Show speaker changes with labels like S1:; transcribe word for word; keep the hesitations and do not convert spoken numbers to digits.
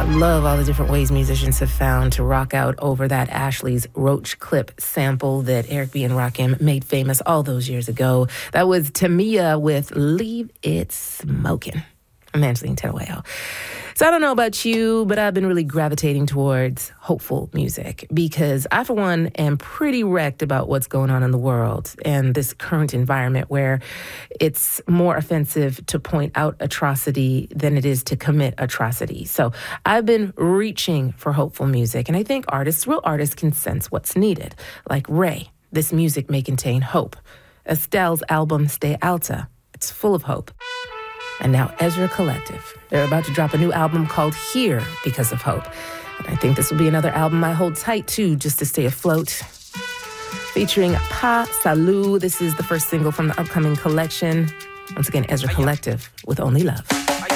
S1: I love all the different ways musicians have found to rock out over that Ashley's Roach Clip sample that Eric B. and Rakim made famous all those years ago. That was Tamia with Leave It Smokin'. I'm Angeline Terueo. So I don't know about you, but I've been really gravitating towards hopeful music because I, for one, am pretty wrecked about what's going on in the world and this current environment where it's more offensive to point out atrocity than it is to commit atrocity. So I've been reaching for hopeful music, and I think artists, real artists, can sense what's needed. Like Ray, this music may contain hope. Estelle's album, Stay Alta, it's full of hope. And now Ezra Collective. They're about to drop a new album called Here Because of Hope. And I think this will be another album I hold tight to just to stay afloat. Featuring Pa Salou. This is the first single from the upcoming collection. Once again, Ezra Collective with Only Love.